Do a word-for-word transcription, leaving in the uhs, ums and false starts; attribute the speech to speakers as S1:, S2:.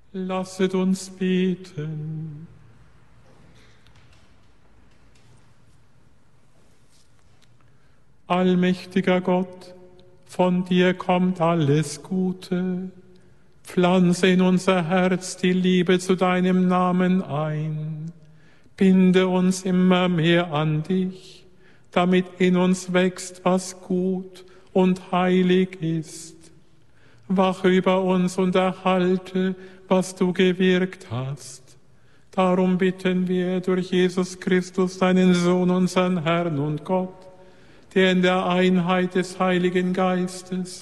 S1: Lasset uns beten. Allmächtiger Gott, von dir kommt alles Gute. Pflanze in unser Herz die Liebe zu deinem Namen ein. Binde uns immer mehr an dich, damit in uns wächst, was gut und heilig ist. Wache über uns und erhalte, was du gewirkt hast. Darum bitten wir durch Jesus Christus, deinen Sohn, unseren Herrn und Gott, der in der Einheit des Heiligen Geistes